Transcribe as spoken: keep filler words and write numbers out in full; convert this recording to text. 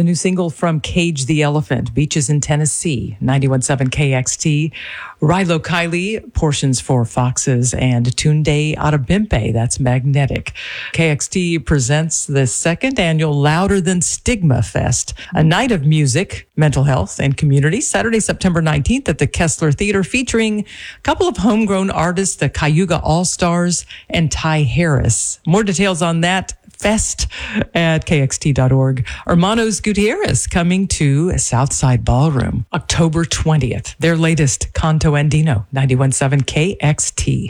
The new single from Cage the Elephant, Beaches in Tennessee, ninety-one point seven K X T. Rilo Kiley, Portions for Foxes, and Tunde Adebimpe, that's Magnetic. K X T presents the second annual Louder Than Stigma Fest, a night of music, mental health, and community, Saturday, September nineteenth at the Kessler Theater, featuring a couple of homegrown artists, the Cayuga All-Stars and Ty Harris. More details on that fest at K X T dot org. Hermanos Gutierrez coming to Southside Ballroom, October twentieth. Their latest, Canto Andino, ninety-one point seven K X T.